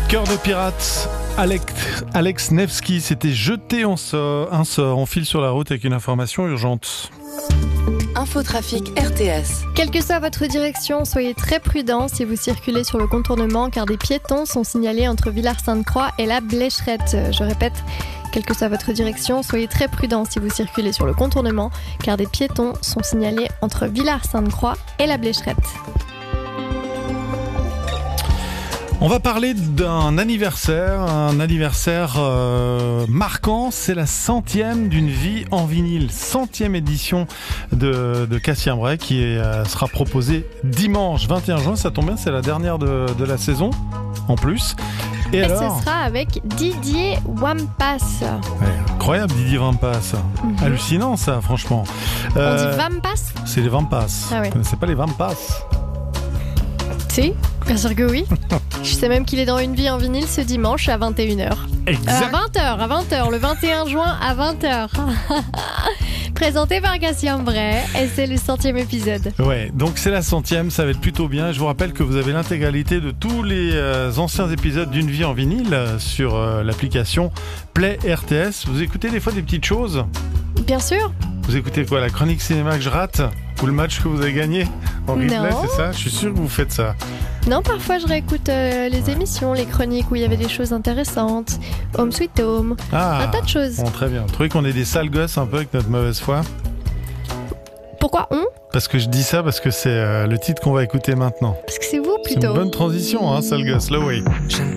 Cœur de pirate, Alex Nevsky s'était jeté un sort. On file sur la route avec une information urgente. Infotrafic RTS. Quelle que soit votre direction, soyez très prudents si vous circulez sur le contournement car des piétons sont signalés entre Villars-Sainte-Croix et la Blécherette. Je répète, quelle que soit votre direction, soyez très prudents si vous circulez sur le contournement car des piétons sont signalés entre Villars-Sainte-Croix et la Blécherette. On va parler d'un anniversaire marquant, c'est la 100e d'une vie en vinyle, 100e édition de Cassien Bray qui sera proposée dimanche 21 juin, ça tombe bien, c'est la dernière de la saison en plus. Et alors, ce sera avec Didier Wampas. Ouais, incroyable Didier Wampas, hallucinant ça franchement. On dit Wampas ? C'est les Wampas, Ah oui. C'est pas les Wampas. Si, bien sûr que oui. Je sais même qu'il est dans Une vie en vinyle ce dimanche à 21h. Exact. À 20h, le 21 juin à 20h. Présenté par Cassien Bray et c'est le 100e épisode. Ouais, donc c'est la 100e, ça va être plutôt bien. Je vous rappelle que vous avez l'intégralité de tous les anciens épisodes d'Une vie en vinyle sur l'application Play RTS. Vous écoutez des fois des petites choses ? Bien sûr. Vous écoutez quoi, la chronique cinéma que je rate ? Ou le match que vous avez gagné en replay, Non. c'est ça ? Je suis sûr que vous faites ça. Non, parfois je réécoute les émissions, les chroniques où il y avait des choses intéressantes. Home Sweet Home, un tas de choses. Bon, très bien. Vous trouvez qu'on est des sales gosses un peu avec notre mauvaise foi ? Pourquoi on ? Parce que je dis ça parce que c'est le titre qu'on va écouter maintenant. Parce que c'est vous C'est une plutôt. bonne transition, hein, sale gosse, là oui.